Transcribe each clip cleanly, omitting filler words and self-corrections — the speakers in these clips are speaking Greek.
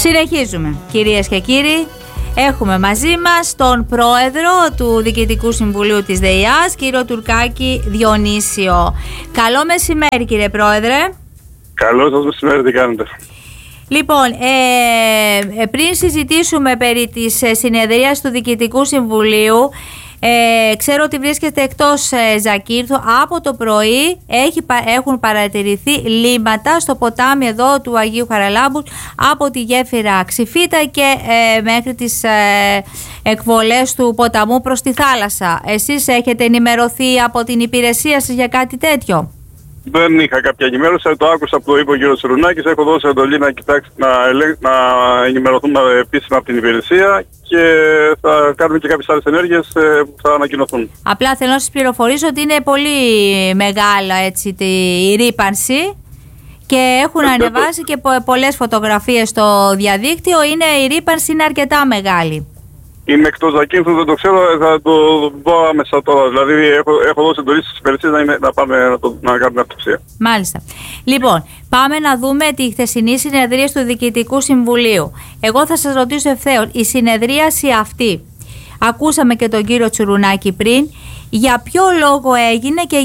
Συνεχίζουμε, κυρίες και κύριοι. Έχουμε μαζί μας τον πρόεδρο του Διοικητικού Συμβουλίου της ΔΕΙΑΣ, κύριο Τουρκάκη Διονύσιο. Καλό μεσημέρι, κύριε πρόεδρε. Καλό σας μεσημέρι, τι κάνετε? Λοιπόν, πριν συζητήσουμε περί της συνεδρίας του Διοικητικού Συμβουλίου, ξέρω ότι βρίσκεται εκτός Ζακύρθου. Από το πρωί έχουν παρατηρηθεί λίμματα στο ποτάμι εδώ του Αγίου Χαραλάμπους, από τη γέφυρα Ξηφίτα και μέχρι τις εκβολές του ποταμού προς τη θάλασσα. Εσείς έχετε ενημερωθεί από την υπηρεσία σας για κάτι τέτοιο? Δεν είχα κάποια ενημέρωση, το άκουσα που το είπε ο κ. Τσιρουνάκης. Έχω δώσει εντολή να ενημερωθούμε επίσημα από την υπηρεσία και θα κάνουμε και κάποιες άλλες ενέργειες που θα ανακοινωθούν. Απλά θέλω να σας πληροφορήσω ότι είναι πολύ μεγάλα η ρύπανση και έχουν ανεβάσει και πολλές φωτογραφίες στο διαδίκτυο. Η ρύπανση είναι αρκετά μεγάλη. Είμαι εκτός Ζακύρθου, δεν το ξέρω, θα το δω άμεσα τώρα. Δηλαδή έχω δώσει εντολή στις υπηρεσίες να πάμε να κάνουμε αυτοψία. Μάλιστα. Λοιπόν, πάμε να δούμε τη χθεσινή συνεδρία του Διοικητικού Συμβουλίου. Εγώ θα σας ρωτήσω ευθέως, η συνεδρίαση αυτή, ακούσαμε και τον κύριο Τσιρουνάκη πριν, για ποιο λόγο έγινε και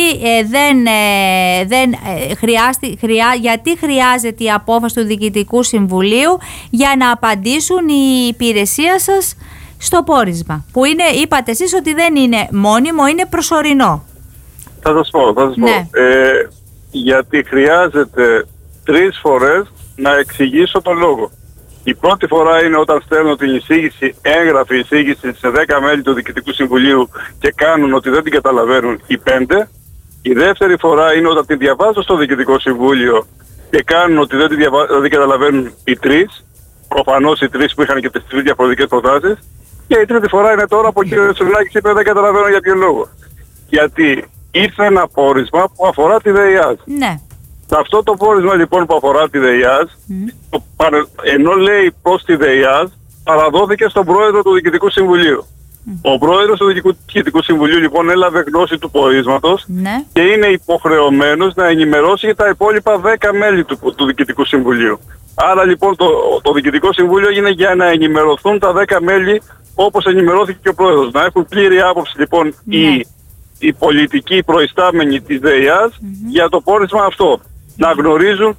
γιατί χρειάζεται η απόφαση του Διοικητικού Συμβουλίου για να απαντήσουν η υπηρεσία σας στο πόρισμα, που είναι, είπατε εσείς ότι δεν είναι μόνιμο, είναι προσωρινό. Θα σας πω. Γιατί χρειάζεται 3 φορές να εξηγήσω τον λόγο. Η πρώτη φορά είναι όταν στέλνω την εισήγηση, έγγραφη εισήγηση σε 10 μέλη του Διοικητικού Συμβουλίου και κάνουν ότι δεν την καταλαβαίνουν οι 5. Η δεύτερη φορά είναι όταν την διαβάζω στο Διοικητικό Συμβούλιο και κάνουν ότι δεν την καταλαβαίνουν οι 3. Προφανώς οι 3 που είχαν και τις 3 διαφορετικές προτάσεις. Και η τρίτη φορά είναι τώρα που ο κ. Τσιρουνάκης είπε δεν καταλαβαίνω για ποιο λόγο. Γιατί ήρθε ένα πόρισμα που αφορά τη ΔΕΙΑΣ. Ναι. Σε αυτό το πόρισμα λοιπόν που αφορά τη ΔΕΙΑΣ, ενώ λέει προς τη ΔΕΙΑΣ, παραδόθηκε στον πρόεδρο του Διοικητικού Συμβουλίου. Ο πρόεδρος του Διοικητικού Συμβουλίου λοιπόν έλαβε γνώση του πορίσματος και είναι υποχρεωμένος να ενημερώσει για τα υπόλοιπα 10 μέλη του Διοικητικού Συμβουλίου. Άρα λοιπόν το Διοικητικό Συμβούλιο έγινε για να ενημερωθούν τα 10 μέλη όπως ενημερώθηκε και ο πρόεδρος. Να έχουν πλήρη άποψη λοιπόν οι πολιτικοί προϊστάμενοι της ΔΕΙΑΣ για το πόρισμα αυτό. Να γνωρίζουν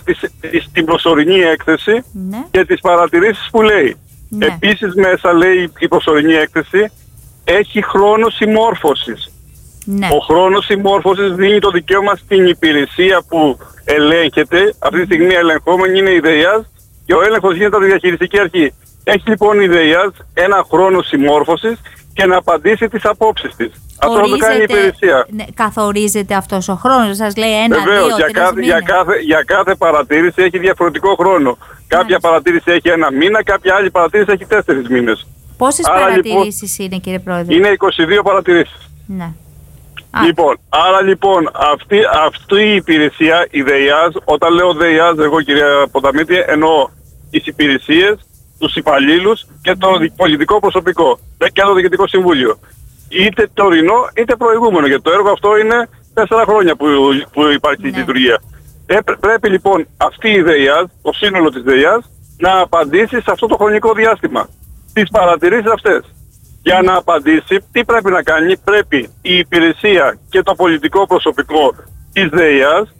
την προσωρινή έκθεση και τις παρατηρήσεις που λέει. Επίσης μέσα λέει η προσωρινή έκθεση έχει χρόνο συμμόρφωσης. Ο χρόνος συμμόρφωσης δίνει το δικαίωμα στην υπηρεσία που ελέγχεται. Αυτή τη στιγμή ελεγχόμενη είναι η ΔΕΙΑΣ και ο έλεγχος γίνεται από τη διαχειριστική αρχή. Έχει λοιπόν η ΔΕΙΑΣ ένα χρόνο συμμόρφωσης και να απαντήσει τις απόψεις της. Αυτό θα το κάνει η υπηρεσία. Καθορίζεται αυτός ο χρόνος, σας λέει 1, 2, 3 μήνες. Για κάθε παρατήρηση έχει διαφορετικό χρόνο. Κάποια παρατήρηση έχει 1 μήνα, κάποια άλλη παρατήρηση έχει 4 μήνες. Πόσες παρατηρήσεις είναι, κύριε Πρόεδρε? Είναι 22 παρατηρήσεις. Ναι. Λοιπόν, άρα λοιπόν αυτή η υπηρεσία, η ΔΕΙΑΣ, όταν λέω ΔΕΙΑΣ εγώ κυρία Ποταμίτη, εννοώ τις υπηρεσίες, τους υπαλλήλους και το πολιτικό προσωπικό και το Διοικητικό Συμβούλιο. Είτε τωρινό είτε προηγούμενο, γιατί το έργο αυτό είναι 4 χρόνια που υπάρχει η λειτουργία. Πρέπει λοιπόν αυτή η ΔΕΙΑΣ, το σύνολο της ΔΕΙΑΣ, να απαντήσει σε αυτό το χρονικό διάστημα τις παρατηρήσεις αυτές. Για να απαντήσει, τι πρέπει να κάνει? Πρέπει η υπηρεσία και το πολιτικό προσωπικό της ΔΕΙΑΣ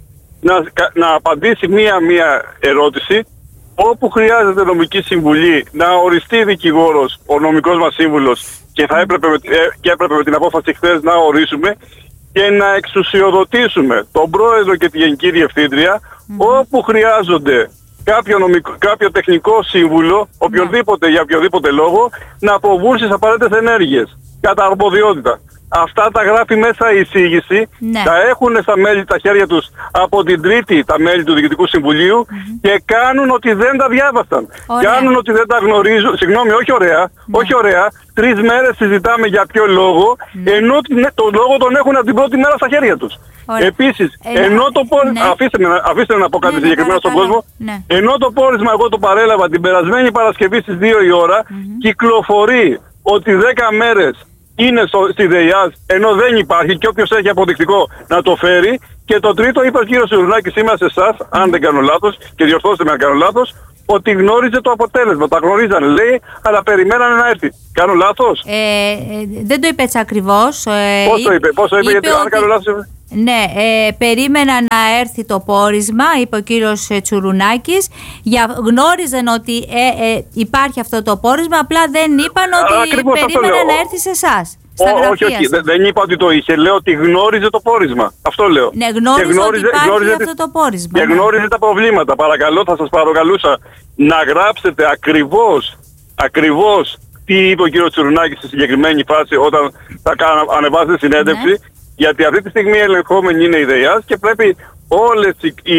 να απαντήσει μία ερώτηση, όπου χρειάζεται νομική συμβουλή, να οριστεί δικηγόρος, ο νομικός μας σύμβουλος, και έπρεπε με την απόφαση χθες να ορίσουμε και να εξουσιοδοτήσουμε τον πρόεδρο και τη γενική διευθύντρια όπου χρειάζονται κάποιο τεχνικό σύμβουλο, για οποιοδήποτε λόγο, να προβούν στις απαραίτητες ενέργειες κατά αρμοδιότητα. Αυτά τα γράφει μέσα η εισήγηση, τα έχουν στα χέρια τους από την Τρίτη τα μέλη του Διοικητικού Συμβουλίου και κάνουν ότι δεν τα διάβασαν. Κάνουν ότι δεν τα γνωρίζουν. Συγγνώμη, όχι ωραία. 3 μέρες συζητάμε για ποιο λόγο, ενώ τον λόγο τον έχουν από την πρώτη μέρα στα χέρια τους. Επίσης, ενώ το πόρισμα, αφήστε να πω κάτι συγκεκριμένα στον κόσμο, ενώ το πόρισμα εγώ το παρέλαβα την περασμένη Παρασκευή στις 2 η ώρα, κυκλοφορεί ότι 10 μέρες είναι στη ΔΕΙΑΣ, ενώ δεν υπάρχει, και όποιος έχει αποδεικτικό να το φέρει. Και το τρίτο, είπε ο κύριος Τσιρουνάκης σήμερα σε εσάς, αν δεν κάνω λάθος, και διορθώστε με αν κάνω λάθος, ότι γνώριζε το αποτέλεσμα. Τα γνωρίζανε, λέει, αλλά περιμένανε να έρθει. Κάνω λάθος? Δεν το είπε έτσι ακριβώς. Πώς το είπε, γιατί αν κάνω λάθος... Ναι, περίμενα να έρθει το πόρισμα, είπε ο κύριος Τσουρουνάκης. Γνώριζαν ότι υπάρχει αυτό το πόρισμα, απλά δεν είπαν ότι περίμενα να έρθει σε εσάς. Όχι, δεν είπα ότι το είχε. Λέω ότι γνώριζε το πόρισμα. Αυτό λέω. Ναι, γνώριζε ότι υπάρχει αυτό το πόρισμα. Και γνώριζε τα προβλήματα. Παρακαλώ, θα σας παρακαλούσα να γράψετε ακριβώς τι είπε ο κύριος Τσουρουνάκης στη συγκεκριμένη φάση όταν θα ανεβάσετε συνέντευξη. Ναι. Γιατί αυτή τη στιγμή ελεγχόμενη είναι η ΔΕΙΑΣ και πρέπει όλες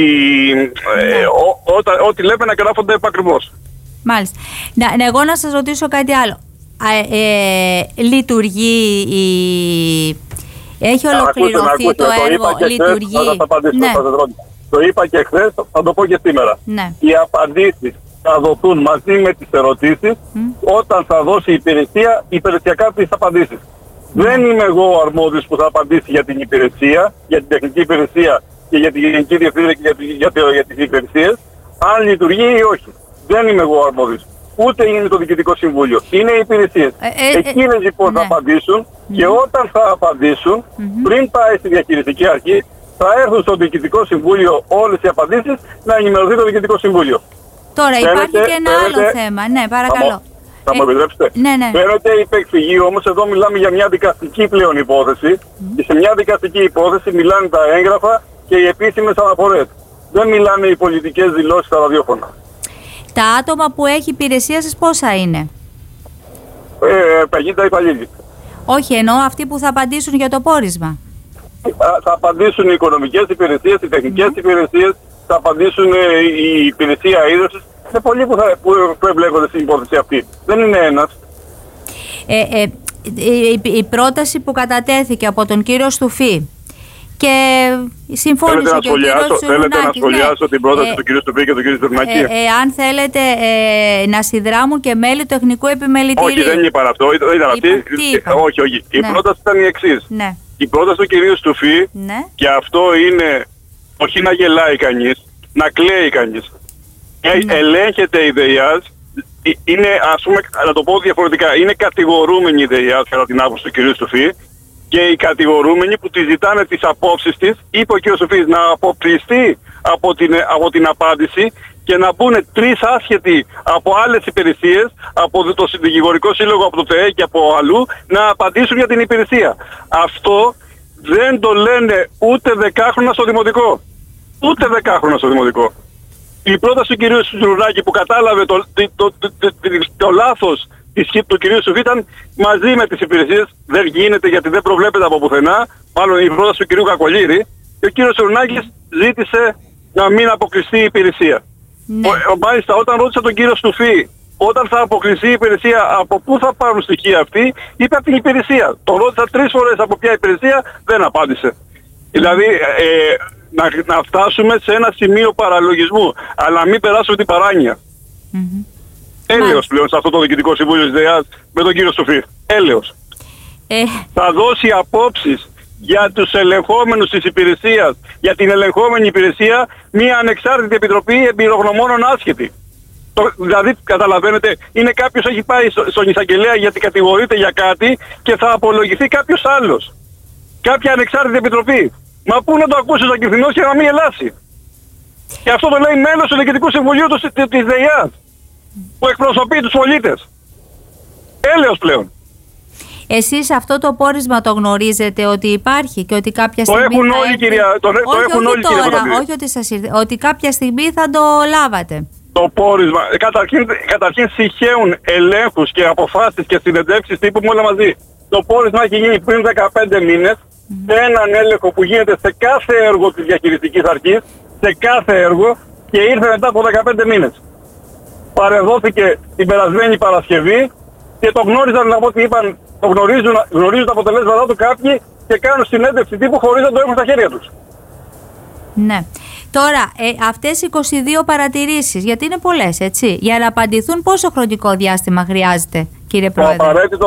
ό,τι λέμε να γράφονται επακριβώς. Μάλιστα. Εγώ να σας ρωτήσω κάτι άλλο. Λειτουργεί έχει ολοκληρωθεί το έργο, λειτουργεί? Ναι. Το είπα και χθες, θα το πω και σήμερα. Ναι. Οι απαντήσεις θα δοθούν μαζί με τις ερωτήσεις όταν θα δώσει η υπηρεσία υπηρεσιακά τις απαντήσεις. Δεν είμαι εγώ ο αρμόδιος που θα απαντήσει για την υπηρεσία, για την τεχνική υπηρεσία και για την γενική διευθύντρια και για τις υπηρεσίες, αν λειτουργεί ή όχι. Δεν είμαι εγώ ο αρμόδιος. Ούτε είναι το Διοικητικό Συμβούλιο. Είναι οι υπηρεσίες. Εκείνες λοιπόν θα απαντήσουν και όταν θα απαντήσουν, πριν πάει στη διαχειριστική αρχή, θα έρθουν στο Διοικητικό Συμβούλιο όλες οι απαντήσεις να ενημερωθεί το Διοικητικό Συμβούλιο. Τώρα υπάρχει και ένα άλλο θέμα. Ναι, παρακαλώ. Θα μου επιτρέψετε? Ναι. Φαίνεται υπεκφυγή, όμως εδώ μιλάμε για μια δικαστική πλέον υπόθεση και σε μια δικαστική υπόθεση μιλάνε τα έγγραφα και οι επίσημες αναφορές. Δεν μιλάνε οι πολιτικές δηλώσεις στα ραδιόφωνα. Τα άτομα που έχει υπηρεσία σας πόσα είναι? 50 υπαλλήλοι. Όχι, εννοώ αυτοί που θα απαντήσουν για το πόρισμα. Θα απαντήσουν οι οικονομικές υπηρεσίες, οι τεχνικές υπηρεσίες, θα απαντήσουν η υπηρεσία είδωσης. Είναι πολλοί που εμπλέκονται στην υπόθεση αυτή. Δεν είναι ένας. Η πρόταση που κατατέθηκε από τον κύριο Στουφή και συμφώνησε και ο κύριος Τσουρουνάκης. Θέλετε να σχολιάσω την πρόταση του κύριου Στουφή και του κύριου Τσουρουνάκη? Αν θέλετε να συνδράμουν και μέλη του Εθνικού Επιμελητηρίου. Όχι, δεν είπαν αυτό. Ήταν αυτή. Όχι. Η πρόταση ήταν η εξής. Ναι. Η πρόταση του κυρίου Στουφή, και αυτό είναι όχι να γελάει κανείς, να κλαίει κανείς. Ελέγχεται η ΔΕΙΑΣ, είναι, ας πούμε, να το πω διαφορετικά, είναι κατηγορούμενη η ΔΕΙΑΣ κατά την άποψη του κυρίου Στουφή και οι κατηγορούμενοι που τη ζητάνε τις απόψεις της, είπε ο κύριος Στουφής να αποκλειστεί από την απάντηση και να μπουν τρεις άσχετοι από άλλες υπηρεσίες, από το Δικηγορικό Σύλλογο, από το ΤΕΕ και από αλλού, να απαντήσουν για την υπηρεσία. Αυτό δεν το λένε ούτε 10χρονα στο Δημοτικό. Ούτε 10χρονα στο Δημοτικό. Η πρόταση του κυρίου Τσουρουνάκη που κατάλαβε το λάθος του κυρίου Στουφή ήταν μαζί με τις υπηρεσίες. Δεν γίνεται γιατί δεν προβλέπεται από πουθενά. Μάλλον η πρόταση του κυρίου Κακολήρη. Και ο κύριος Τσουρουνάκης ζήτησε να μην αποκλειστεί η υπηρεσία. Ναι. Μάλιστα όταν ρώτησα τον κύριο Στουφή όταν θα αποκλειστεί η υπηρεσία, από πού θα πάρουν στοιχεία αυτοί, είπε από την υπηρεσία. Το ρώτησα 3 φορές από ποια υπηρεσία, δεν απάντησε. Δηλαδή να φτάσουμε σε ένα σημείο παραλογισμού, αλλά μην περάσουμε την παράνοια. Έλεος πλέον σε αυτό το Διοικητικό Συμβούλιο της ΔΕΙΑΣ με τον κύριο Στουφή. Έλεος. Θα δώσει απόψεις για τους ελεγχόμενους της υπηρεσίας, για την ελεγχόμενη υπηρεσία, μια ανεξάρτητη επιτροπή εμπειρογνωμόνων άσχετη. Δηλαδή, καταλαβαίνετε, είναι κάποιος έχει πάει στον εισαγγελέα γιατί κατηγορείται για κάτι και θα απολογηθεί κάποιος άλλος. Κάποια ανεξάρτητη επιτροπή. Μα πού να το ακούσει ο Ζακυρθινός και να μην γελάσει. Και αυτό το λέει μέλος του Διοικητικού Συμβουλίου της ΔΕΙΑΣ, που εκπροσωπεί τους πολίτες. Έλεος πλέον. Εσείς αυτό το πόρισμα το γνωρίζετε ότι υπάρχει και ότι κάποια στιγμή... Το έχουν όλοι, κυρία. Το έχουν όλοι, κυρία. Όχι ότι σας ήρθε. Ότι κάποια στιγμή θα το λάβατε. Το πόρισμα. Καταρχήν συγχέουν ελέγχους και αποφάσεις και συνεντεύξεις τύπου με όλα μαζί. Το πόρισμα έχει γίνει πριν 15 μήνες σε έναν έλεγχο που γίνεται σε κάθε έργο της διαχειριστικής αρχής, σε κάθε έργο, και ήρθε μετά από 15 μήνες. Παρεδόθηκε την περασμένη Παρασκευή και το γνώριζαν, από ό,τι είπαν, το γνωρίζουν τα αποτελέσματά του κάποιοι και κάνουν συνέντευξη τύπου χωρίς να το έχουν στα χέρια τους. Ναι. Τώρα, αυτές οι 22 παρατηρήσεις, γιατί είναι πολλές, έτσι, για να απαντηθούν πόσο χρονικό διάστημα χρειάζεται, κύριε Πρόεδρε?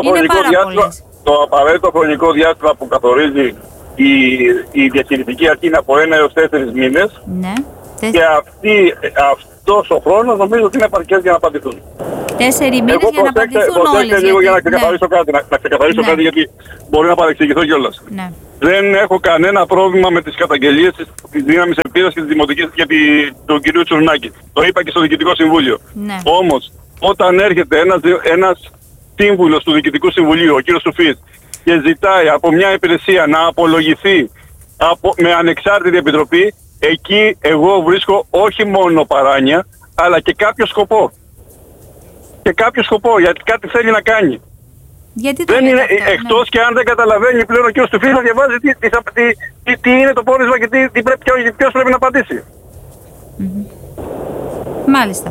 Το απαραίτητο χρονικό διάστημα που καθορίζει η διαχειριστική αρχή είναι από 1 έως 4 μήνες. Ναι. Και αυτός ο χρόνος νομίζω ότι είναι επαρκές για να απαντηθούν. 4 μήνες για να απαντηθούν όλες. Λίγο για να ξεκαθαρίσω κάτι, να ξεκαθαρίσω κάτι, γιατί μπορεί να παρεξηγηθώ κιόλας. Ναι. Δεν έχω κανένα πρόβλημα με τις καταγγελίες της δύναμης ελπίδας και της Δημοτικής και του κυρίου Τσουρνάκη. Το είπα και στο Διοικητικό Συμβούλιο. Ναι. Όμως, όταν έρχεται ένας σύμβουλος του Διοικητικού Συμβουλίου, ο κύριος Σουφής, και ζητάει από μια υπηρεσία να απολογηθεί με ανεξάρτητη επιτροπή, εκεί εγώ βρίσκω όχι μόνο παράνοια, αλλά και κάποιο σκοπό. Και κάποιο σκοπό, γιατί κάτι θέλει να κάνει. Γιατί το δεν είναι αυτό, εκτός και αν δεν καταλαβαίνει πλέον ο κύριος Σουφής να διαβάζει τι είναι το πόρισμα και ποιος πρέπει να απαντήσει. Μάλιστα.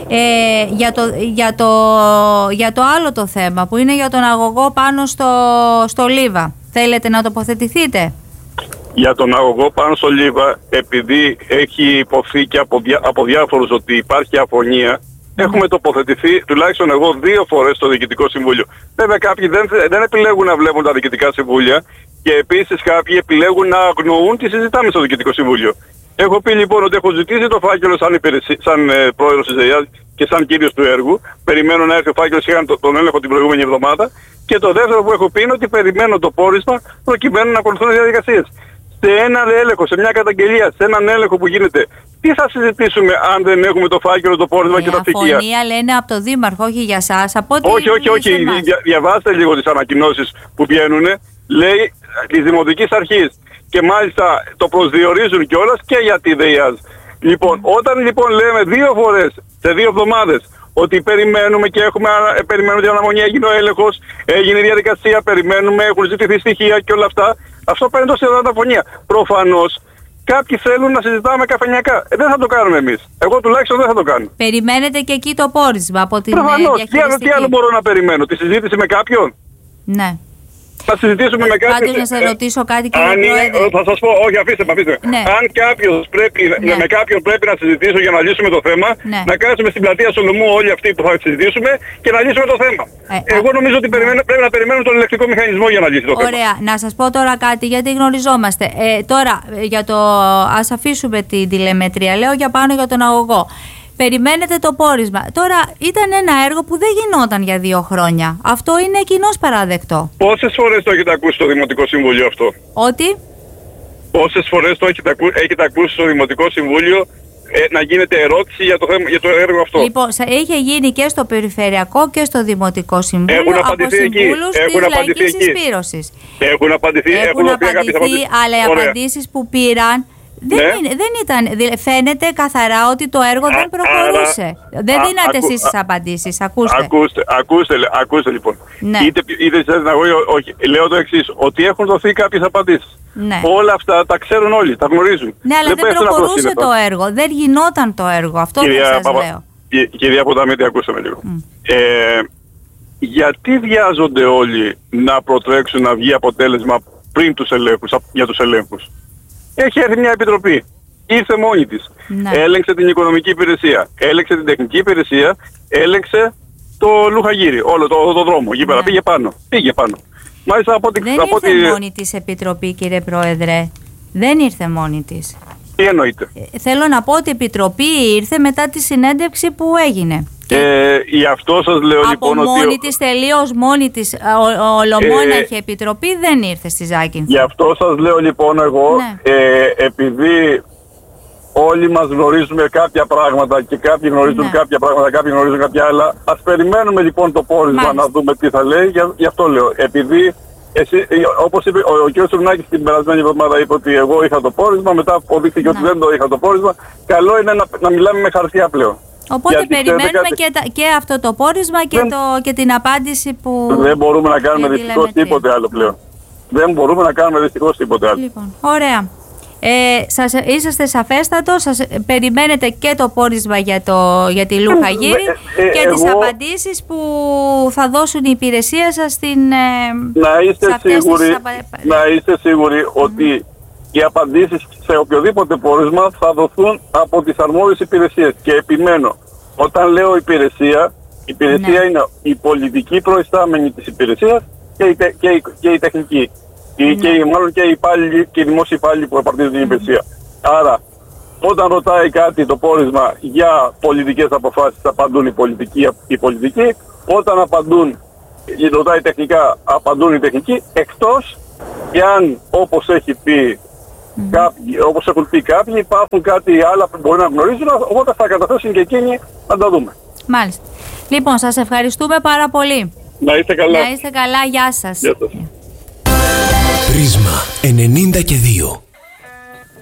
Για το άλλο το θέμα που είναι για τον αγωγό πάνω στο Λίβα, θέλετε να τοποθετηθείτε? Για τον αγωγό πάνω στο Λίβα, επειδή έχει υποθεί και από διάφορους ότι υπάρχει αφωνία, έχουμε τοποθετηθεί τουλάχιστον εγώ 2 φορές στο Διοικητικό Συμβούλιο. Βέβαια κάποιοι δεν επιλέγουν να βλέπουν τα Διοικητικά Συμβούλια και επίσης κάποιοι επιλέγουν να αγνοούν τι συζητάμε στο Διοικητικό Συμβούλιο. Έχω πει λοιπόν ότι έχω ζητήσει το φάκελο σαν πρόεδρος της ΔΕΙΑΣ και σαν κύριος του έργου. Περιμένω να έρθει ο φάκελος, είχαν τον έλεγχο την προηγούμενη εβδομάδα. Και το δεύτερο που έχω πει είναι ότι περιμένω το πόρισμα προκειμένου να ακολουθούν οι διαδικασίες. Σε έναν έλεγχο, σε μια καταγγελία, σε έναν έλεγχο που γίνεται, τι θα συζητήσουμε αν δεν έχουμε το φάκελο, το πόρισμα και τα στοιχεία? Αφωνία λένε από το Δήμαρχο, όχι για σας. Όχι. Διαβάστε λίγο τις ανακοινώσεις που βγαίνουν. Λέει της Δημοτικής Αρχής. Και μάλιστα το προσδιορίζουν κιόλας και για τη ΔΕΙΑΣ. Λοιπόν, όταν λοιπόν λέμε 2 φορές σε 2 εβδομάδες ότι περιμένουμε και περιμένουμε την αναμονή, έγινε ο έλεγχος, έγινε η διαδικασία, περιμένουμε, έχουν ζητηθεί στοιχεία και όλα αυτά, αυτό παίρνει τόση φωνία. Προφανώς κάποιοι θέλουν να συζητάμε καφενιακά. Δεν θα το κάνουμε εμείς. Εγώ τουλάχιστον δεν θα το κάνω. Περιμένετε και εκεί το πόρισμα από την διαχειριστική. Τι άλλο μπορώ να περιμένω? Τη συζήτηση με κάποιον? Ναι. Θα συζητήσουμε με κάποιον. Πάντως να σας ρωτήσω κάτι, κύριε Πρόεδρε. Θα σας πω, όχι, αφήστε με. Ναι. Αν με κάποιον πρέπει να συζητήσω για να λύσουμε το θέμα, να κάτσουμε στην πλατεία Σολομού όλοι αυτοί που θα συζητήσουμε και να λύσουμε το θέμα. Εγώ νομίζω ότι πρέπει να περιμένουμε τον ελεκτρικό μηχανισμό για να λύσει το θέμα. Ωραία. Να σας πω τώρα κάτι, γιατί γνωριζόμαστε. Τώρα, ας αφήσουμε την τηλεμετρία. Λέω για πάνω για τον αγωγό. Περιμένετε το πόρισμα. Τώρα ήταν ένα έργο που δεν γινόταν για 2 χρόνια. Αυτό είναι κοινώς παραδεκτό. Πόσες φορές το έχετε ακούσει στο Δημοτικό Συμβούλιο αυτό? Ότι? Πόσες φορές το έχετε ακούσει στο Δημοτικό Συμβούλιο να γίνεται ερώτηση για το έργο αυτό? Λοιπόν, είχε γίνει και στο Περιφερειακό και στο Δημοτικό Συμβούλιο από συμβούλους της Λαϊκής Συσπήρωσης. Έχουν απαντηθεί, αλλά οι απαντήσεις που πήραν δεν ήταν. Φαίνεται καθαρά ότι το έργο δεν προχωρούσε. Δεν δίνατε εσείς τις απαντήσεις. Ακούστε λοιπόν. Ναι. Είτε στην αγωγή, όχι. Λέω το εξής, ότι έχουν δοθεί κάποιες απαντήσεις. Ναι. Όλα αυτά τα ξέρουν όλοι, τα γνωρίζουν. Ναι, αλλά δεν προχωρούσε το έργο. Δεν γινόταν το έργο. Αυτό δεν σας λέω. Κυρία Ποταμίτη, ακούστε με λίγο. Γιατί βιάζονται όλοι να προτρέξουν να βγει αποτέλεσμα πριν για τους ελέγχους? Έχει έρθει μια επιτροπή. Ήρθε μόνη της. Ναι. Έλεγξε την οικονομική υπηρεσία. Έλεγξε την τεχνική υπηρεσία. Έλεγξε το Λουχαγύρι. Όλο το δρόμο. Εκεί πέρα. Πήγε πάνω. Μάλιστα δεν ήρθε μόνη της επιτροπή, κύριε Πρόεδρε. Δεν ήρθε μόνη της. Τι εννοείται? Θέλω να πω ότι η επιτροπή ήρθε μετά τη συνέντευξη που έγινε. Γι' αυτό σας λέω λοιπόν ότι... Από μόνη της, τελείως μόνη της, ολομόναχη επιτροπή δεν ήρθε στη Ζάκυνθο. Γι' αυτό σας λέω λοιπόν εγώ, επειδή όλοι μας γνωρίζουμε κάποια πράγματα και κάποιοι γνωρίζουν κάποια πράγματα, κάποιοι γνωρίζουν κάποια άλλα, ας περιμένουμε λοιπόν το πόρισμα να δούμε τι θα λέει, γι' αυτό λέω. Επειδή όπως είπε ο κ. Τσουρνάκης την περασμένη εβδομάδα, είπε ότι εγώ είχα το πόρισμα, μετά αποδείχθηκε ότι δεν το είχα το πόρισμα. Καλό είναι να μιλάμε με χαρτιά πλέον. Οπότε γιατί περιμένουμε και αυτό το πόρισμα και την απάντηση που... Δεν μπορούμε να κάνουμε δυστυχώς τίποτε άλλο πλέον. Δεν μπορούμε να κάνουμε δυστυχώς τίποτε άλλο. Λοιπόν, ωραία. Είσαστε σαφέστατος, περιμένετε και το πόρισμα για τη Λουχαγύρι και τις απαντήσεις που θα δώσουν οι υπηρεσίες σας να είστε σίγουροι ότι οι απαντήσεις σε οποιοδήποτε πόρισμα θα δοθούν από τις αρμόδιες υπηρεσίες. Και επιμένω, όταν λέω υπηρεσία είναι η πολιτική προϊστάμενη της υπηρεσίας και η τεχνική. Μάλλον και οι δημόσιοι υπάλληλοι που απαρτίζουν την υπηρεσία. Άρα, Όταν ρωτάει κάτι το πόρισμα για πολιτικές αποφάσεις, απαντούν οι πολιτικοί. Όταν ρωτάει τεχνικά, απαντούν οι τεχνικοί. Εκτός εάν, όπως έχουν πει κάποιοι, υπάρχουν κάτι άλλα που μπορεί να γνωρίζουν, οπότε θα καταθέσουν και εκείνοι να τα δούμε. Μάλιστα. Λοιπόν, σας ευχαριστούμε πάρα πολύ. Να είστε καλά. Να είστε καλά, γεια σας. Γεια σας. Πρίσμα 92.